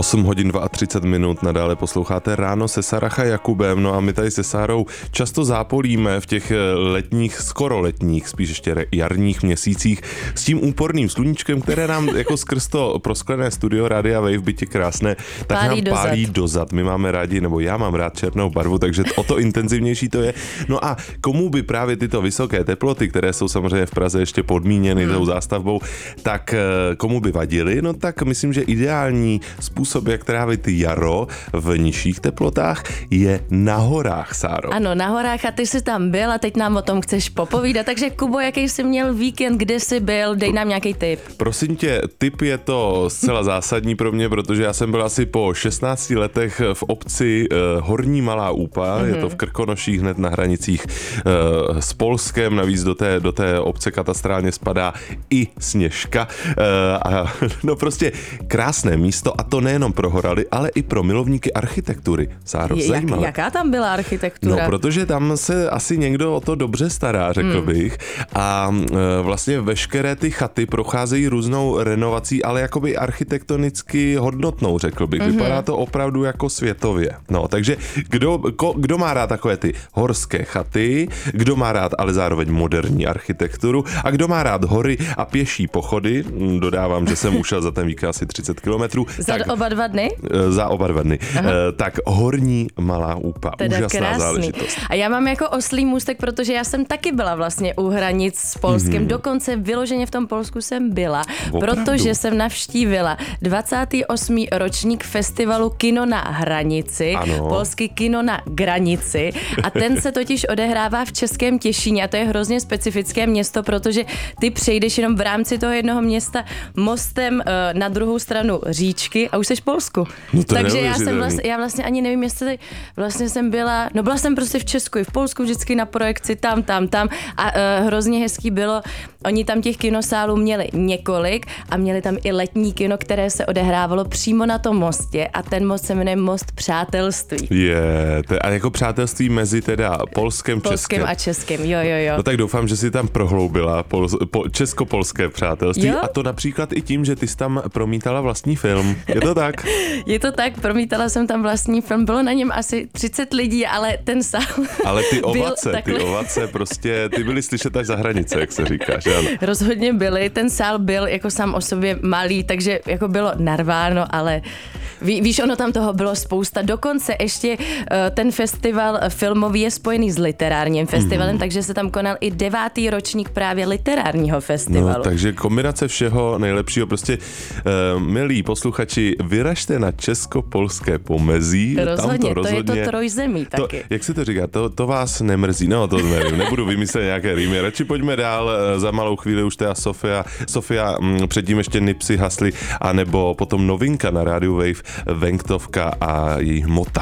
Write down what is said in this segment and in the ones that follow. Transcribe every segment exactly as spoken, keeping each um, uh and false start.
osm hodin třicet dva minut, nadále posloucháte Ráno se Saracha Jakubem, no a my tady se Sárou často zápolíme v těch letních, skoro letních, spíš ještě jarních měsících s tím úporným sluníčkem, které nám jako skrz to prosklené studio Rádia Wave, bytě krásné, tak pálí nám pálí dozad. My máme rádi, nebo já mám rád černou barvu, takže o to intenzivnější to je. No a komu by právě tyto vysoké teploty, které jsou samozřejmě v Praze ještě podmíněny hmm. tou zástavbou, tak komu by vadily? No tak myslím, že ideální způsob, jak trávit jaro v nižších teplotách, je na horách, Sáro. Ano, na horách a ty jsi tam byl a teď nám o tom chceš popovídat. Takže Kubo, jaký jsi měl víkend, kde jsi byl, dej nám nějaký tip. Prosím tě, tip je to zcela zásadní pro mě, protože já jsem byl asi po šestnácti letech v obci uh, Horní Malá Úpa, mm-hmm. je to v Krkonoších hned na hranicích uh, s Polskem, navíc do té, do té obce katastrálně spadá i Sněžka. Uh, a, no prostě krásné místo a to nejenom pro horaly, ale i pro milovníky architektury. Sáro, Jak, zajímavé. Jaká tam byla architektura? No, protože tam se asi někdo o to dobře stará, řekl hmm. bych. A e, vlastně veškeré ty chaty procházejí různou renovací, ale jakoby architektonicky hodnotnou, řekl bych. Mm-hmm. Vypadá to opravdu jako světově. No, takže kdo, ko, kdo má rád takové ty horské chaty, kdo má rád ale zároveň moderní architekturu a kdo má rád hory a pěší pochody, dodávám, že jsem ušel za ten víkend asi třicet kilometrů. Za tak, oba dva dny? Za oba dva dny. Aha. Tak Horní Malá Úpa. Teda úžasná krásný. záležitost. A já mám jako oslý můstek, protože já jsem taky byla vlastně u hranic s Polskem. Mm-hmm. Dokonce vyloženě v tom Polsku jsem byla, opravdu? Protože jsem navštívila dvacátý osmý ročník festivalu Kino na hranici, ano. polský Kino na granici. A ten se totiž odehrává v Českém Těšíně a to je hrozně specifické město, protože ty přejdeš jenom v rámci toho jednoho města mostem uh, na druhou stranu říčky a už jsi v Polsku. No takže já jsem vlastně, já vlastně ani nevím, jestli vlastně jsem byla, no byla jsem prostě v Česku i v Polsku vždycky na projekci tam, tam, tam a uh, hrozně hezký bylo, oni tam těch kinosálů měli několik a měli tam i letní kino, které se odehrávalo přímo na tom mostě a ten most se jmenuje Most přátelství. Je, yeah, a jako přátelství mezi teda Polskem, Polském Českem. a Českém, jo, jo, jo. No tak doufám, že si tam prohloubila pol, po, česko-polské přátelství jo? A to například i tím, že ty jsi tam promítala vlastní film. Je to tak? Je to tak, promítala jsem tam vlastní film, bylo na něm asi třicet lidí, ale ten sál Ale ty ovace, takhle... ty ovace prostě, ty byly slyšet až za hranice, jak se říká, že ano? Rozhodně byly, ten sál byl jako sám o sobě malý, takže jako bylo narváno, ale ví, víš, ono tam toho bylo spousta. Dokonce ještě uh, ten festival filmový je spojený s literárním festivalem, mm. takže se tam konal i devátý ročník právě literárního festivalu. No, takže kombinace všeho nejlepšího, prostě uh, milí posluchači, vyražte na česko-polské pomezí. Rozhodně, tam to, rozhodně, to je to trojzemí to, taky. Jak se to říká, to, to vás nemrzí, no to nevím, nebudu vymyslet nějaké rýmy, radši pojďme dál, za malou chvíli už teda Sofia, Sofia m, předtím ještě Nipsy Hasly, anebo potom novinka na rádiu Wave, Venktovka a její hmota.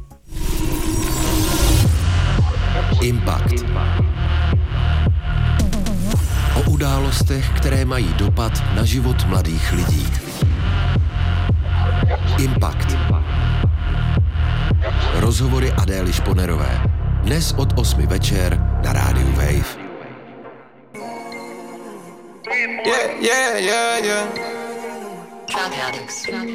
Impact. O událostech, které mají dopad na život mladých lidí. Impact. Rozhovory Adély Šponerové. Dnes od osmi večer na rádiu Wave. Yeah, yeah, yeah, yeah. Trap Addicts.